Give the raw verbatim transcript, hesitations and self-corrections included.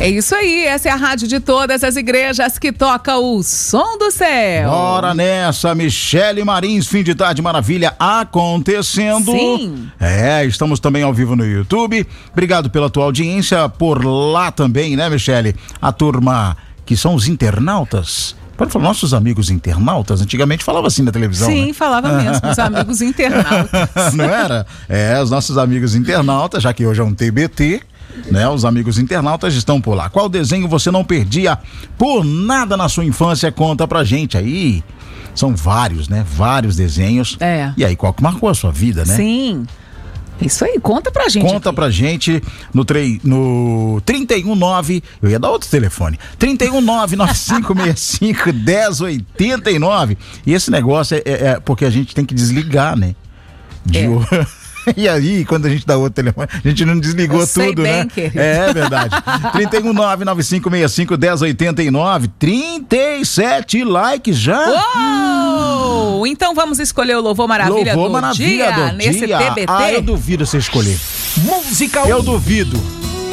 É isso aí, essa é a rádio de todas as igrejas que toca o som do céu. Bora nessa, Michele Marins, fim de tarde maravilha acontecendo. Sim. É, estamos também ao vivo no YouTube. Obrigado pela tua audiência por lá também, né, Michele? A turma que são os internautas. Pode falar, nossos amigos internautas, antigamente falava assim na televisão. Sim, né? falava mesmo, os amigos internautas. Não era? É, os nossos amigos internautas, já que hoje é um T B T, né? Os amigos internautas estão por lá. Qual desenho você não perdia por nada na sua infância? Conta pra gente aí. São vários, né? Vários desenhos. É. E aí, qual que marcou a sua vida, né? Sim. Isso aí, conta pra gente. Conta aqui. pra gente no, tre... no trinta e um nove, eu ia dar outro telefone, trinta e um nove nove cinco seis cinco um zero oito nove. E esse negócio é, é, é porque a gente tem que desligar, né? De É. o... E aí, quando a gente dá outro telefone, a gente não desligou Eu sei tudo, bem, né? querido. É verdade. trinta e um nove nove cinco seis cinco um zero oito nove, trinta e sete likes já. Uou! Então vamos escolher o Louvor Maravilha Louvor do Maravilha dia do nesse dia. T B T. Ah, eu duvido você escolher. Música Eu um. duvido.